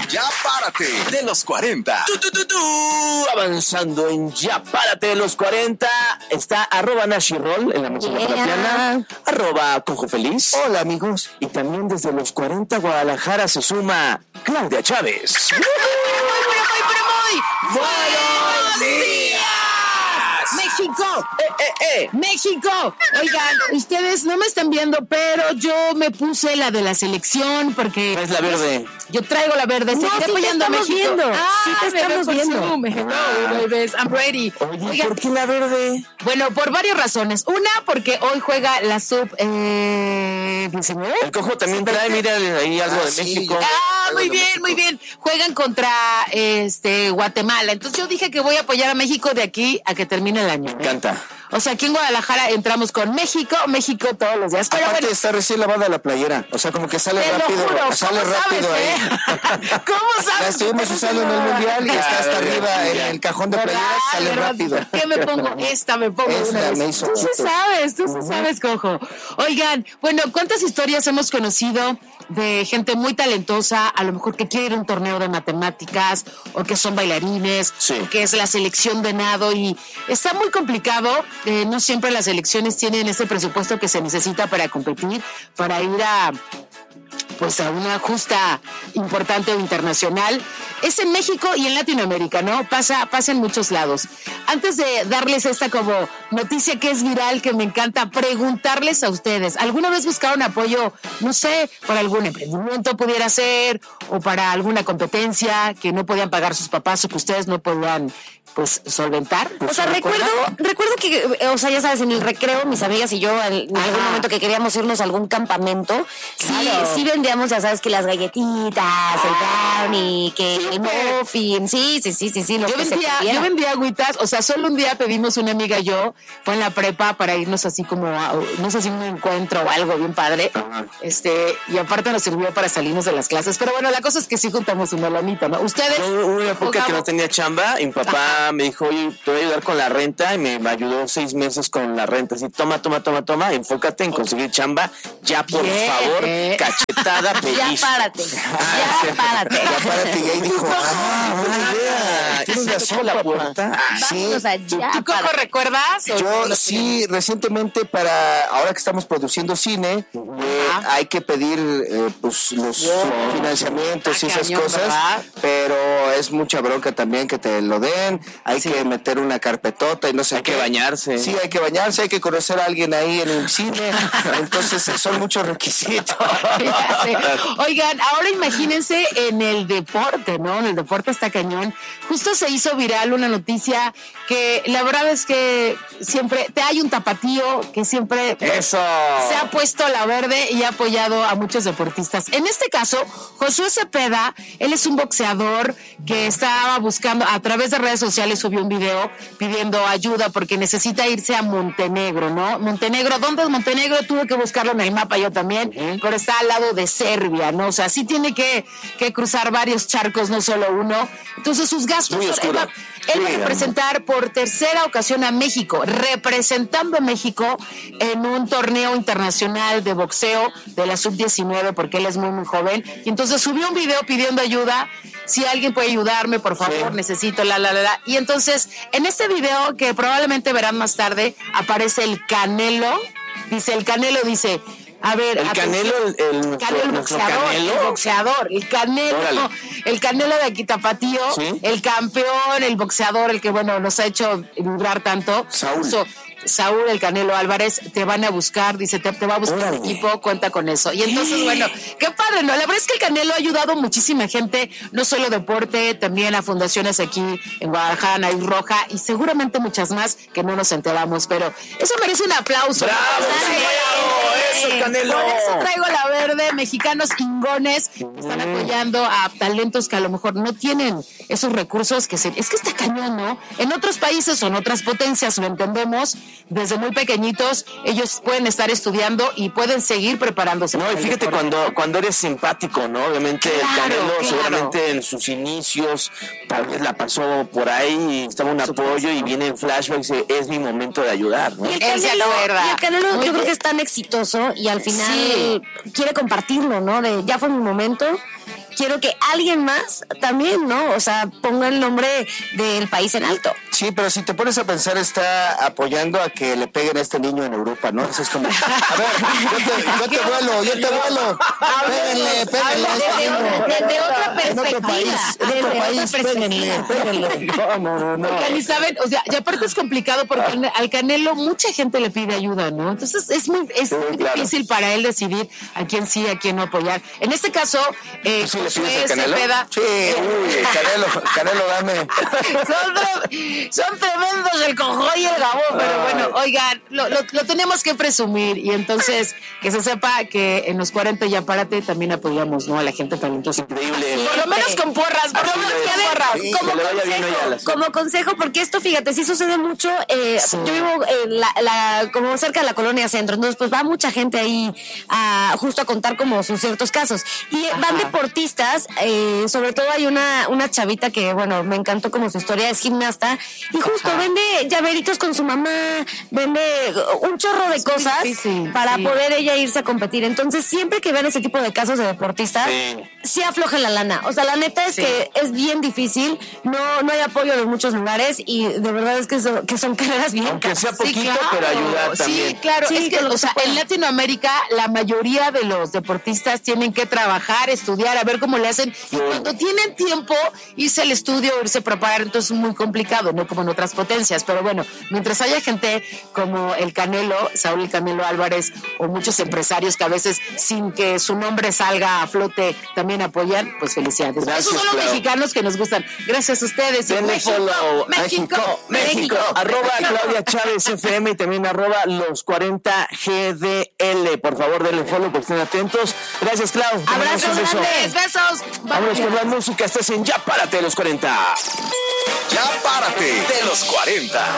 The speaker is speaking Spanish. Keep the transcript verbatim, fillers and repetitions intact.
Ya Párate de los cuarenta. Tú, tú, tú, tú. Avanzando en Ya Párate de los cuarenta está arroba Nashirol en la música Yeah. platiana, arroba Cojo Feliz. Hola amigos. Y también desde los cuarenta Guadalajara se suma Claudia Chávez. muy, muy, muy, muy, muy. ¡Buenos días! ¡México! ¡Eh, eh, eh! ¡México! Oigan, ustedes no me están viendo, pero yo me puse la de la selección porque... Es la verde. Yo traigo la verde. No, Seguiré sí te apoyando a estamos México. viendo. Ah, Sí te me estamos veo por viendo. Zoom. Hello, babies. I'm ready. Oye, Oigan, ¿por qué la verde? bueno, por varias razones. Una, porque hoy juega la sub eh, diecinueve. El Cojo también trae, mira, ahí algo Ah, de sí. México. Ah, Algo muy de bien, México. muy bien. Juegan contra este Guatemala. Entonces yo dije que voy a apoyar a México de aquí a que termine el año. Me encanta. O sea, aquí en Guadalajara entramos con México, México todos los días. Pero Aparte bueno, está recién lavada la playera, o sea, como que sale te lo rápido, juro, ¿cómo sale rápido sabes, ahí. eh? ¿Cómo sabes? La estuvimos usando en el mundial y está hasta Claro, arriba en ya. el cajón de ¿Verdad? playeras, sale ¿Verdad? rápido. ¿Qué me pongo? Esta me pongo. de Esta una vez. me hizo Tú sí ojitos. sabes, tú sí sabes, Cojo. Oigan, bueno, ¿cuántas historias hemos conocido de gente muy talentosa, a lo mejor que quiere ir a un torneo de matemáticas, o que son bailarines, Sí. o que es la selección de nado, y está muy complicado, eh, no siempre las selecciones tienen ese presupuesto que se necesita para competir, para ir a pues a una justa importante o internacional. Es en México y en Latinoamérica, ¿no? Pasa, pasa en muchos lados. Antes de darles esta como noticia que es viral, que me encanta, preguntarles a ustedes, ¿alguna vez buscaron apoyo, no sé, para algún emprendimiento pudiera ser, o para alguna competencia que no podían pagar sus papás o que ustedes no podían, pues, solventar? O sea, recuerdo, recuerdo que, eh, o sea, ya sabes, en el recreo, mis amigas y yo, en Ajá. algún momento que queríamos irnos a algún campamento, sí, Claro. sí vendíamos, ya sabes, que las galletitas, el brownie, que el muffin, sí, sí, sí, sí, sí, lo Yo que se vendía, pudiera. yo vendía agüitas, o sea, solo un día pedimos una amiga y yo, fue en la prepa para irnos así como a, no sé si un encuentro o algo bien padre, Ajá. este, y aparte nos sirvió para salirnos de las clases, pero bueno, la cosa es que sí juntamos una lanita, ¿no? Ustedes... Yo hubo una época que jugamos- no tenía chamba y mi papá me dijo, oye, te voy a ayudar con la renta, y me ayudó seis meses con la renta. Así, toma, toma, toma, toma, enfócate en conseguir chamba, ya por Bien, favor, eh. cachetada, Ya pellizco. párate, ya párate. Ya párate y ahí dijo, ah, buena idea, Y tienes se razón, tocó la papá. puerta. Sí, Vámonos allá, ¿Tú, Coco, párate. recuerdas? o no yo lo sí, recientemente para, ahora que estamos produciendo cine, eh, Ajá. hay que pedir eh, pues los financiamientos y Ah, esas cañón, cosas, ¿verdad? pero es mucha bronca también que te lo den, hay que meter una carpetota y no sé Hay qué. que bañarse. Sí, hay que bañarse, hay que conocer a alguien ahí en el cine, entonces son muchos requisitos. Ya sé. Oigan, ahora imagínense en el deporte, ¿no? En el deporte está cañón. Justo se hizo viral una noticia que la verdad es que siempre te hay un tapatío que siempre Eso. se ha puesto la verde y ha apoyado a muchos deportistas. En este caso, Josué Cepeda, él es un boxeador que estaba buscando, a través de redes sociales subió un video pidiendo ayuda porque necesita irse a Montenegro, ¿no? Montenegro, ¿dónde es Montenegro? Tuve que buscarlo en el mapa yo también, pero está al lado de Serbia, ¿no? O sea, sí tiene que, que cruzar varios charcos, no solo uno. Entonces sus gastos, Muy él oscuro. va, él va a Sí, representar por tercera ocasión a México, representando a México en un torneo internacional de boxeo de la sub diecinueve, porque él es muy, muy joven. Y entonces subió un video pidiendo ayuda. Si alguien puede ayudarme, por favor, Sí. necesito la, la, la, la. Y entonces, en este video, que probablemente verán más tarde, aparece el Canelo. Dice, el Canelo dice... A ver, El atención. Canelo, el, el, Canelo, el nuestro boxeador, Canelo. el boxeador, el Canelo, Órale. el Canelo de aquí Tapatío, Sí. el campeón, el boxeador, el que bueno nos ha hecho vibrar tanto. Saúl. So, Saúl, el Canelo Álvarez, te van a buscar, dice, te, te va a buscar Órale. el equipo, cuenta con eso. Y entonces, bueno, qué padre, ¿no? La verdad es que el Canelo ha ayudado a muchísima gente, no solo deporte, también a fundaciones aquí en Guadalajara, Nair Roja, y seguramente muchas más que no nos enteramos, pero eso merece un aplauso. ¡Bravo, Dale, Canelo! ¡Eso, Canelo! Por eso traigo la verde, mexicanos chingones que están apoyando a talentos que a lo mejor no tienen esos recursos que se... Es que está cañón, ¿no? En otros países o en otras potencias, lo entendemos, desde muy pequeñitos, ellos pueden estar estudiando y pueden seguir preparándose. No, y para el fíjate deporte. cuando, cuando eres simpático, ¿no? Obviamente Claro, el Canelo claro. seguramente en sus inicios tal vez la pasó por ahí y estaba un apoyo y viene en flashback y dice, es mi momento de ayudar, ¿no? Y el Él se Canelo, acuerda. y el Canelo Muy yo creo bien. que es tan exitoso y al final Sí. quiere compartirlo, ¿no? De ya fue mi momento. quiero que alguien más también, ¿no? O sea, ponga el nombre del país en alto. Sí, pero si te pones a pensar, está apoyando a que le peguen a este niño en Europa, ¿no? Eso es como, a ver, yo te, yo te vuelo, yo te vuelo. Péguenle, péguenle a este niño. Desde otra En otro país, perspectiva. en otro Desde país, otra péguenle, péguenle. No, no, no, no. Oigan, y saben, o sea, y aparte es complicado porque al- al Canelo mucha gente le pide ayuda, ¿no? Entonces es muy, es Sí, muy claro. difícil para él decidir a quién sí, a quién no apoyar. En este caso, eh, ¿Tú sí le Josué pides a Canelo? Cepeda, Sí, uy, Canelo, Canelo, dame. son, tre- son tremendos el cojo y el gabón, pero bueno, oigan, lo, lo, lo tenemos que presumir y entonces que se sepa que en los cuarenta ya párate también apoyamos, ¿no? A la gente talentosa. Increíble. Por lo menos con porras, por lo Así menos es. con porras. Sí, como que le vaya bien consejo, hoy a las- como consejo, porque esto, fíjate, sí sucede mucho. eh, Sí. Yo vivo en la, la- como cerca de la colonia centro, entonces pues va mucha gente ahí a, justo a contar como sus ciertos casos. Y Ajá. van deportistas, eh, sobre todo hay una, una chavita que, bueno, me encantó como su historia, es gimnasta, y justo Ajá. vende llaveritos con su mamá, vende un chorro de Es muy cosas difícil, para sí. poder ella irse a competir. Entonces, siempre que vean ese tipo de casos de deportistas, Sí. sí aflojen la lana. O sea, la neta es Sí. que es bien difícil, no, no hay apoyo de muchos lugares y de verdad es que son, que son carreras bien Aunque sea caras. poquito, pero ayudar también. Sí, claro. Sí, es que, con lo o que sea, se pueda. en Latinoamérica la mayoría de los deportistas tienen que trabajar, estudiar, a ver cómo le hacen. Y cuando tienen tiempo, irse al estudio, irse a preparar, entonces es muy complicado, no como en otras potencias. Pero bueno, mientras haya gente como el Canelo, Saúl el Canelo Álvarez, o muchos empresarios que a veces, sin que su nombre salga a flote, también apoyan, pues felicidades. Gracias, Esos son los Clau. mexicanos que nos gustan. Gracias a ustedes. Denle México, follow. México, México, Arroba México. Claudia Chávez F M y también arroba los cuarenta G D L. Por favor, denle follow, porque estén atentos. Gracias, Clau. Te mandamos Abrazos un beso. grandes, besos. Vámonos con la música. Estás en Ya Párate de los cuarenta. Ya párate de los cuarenta.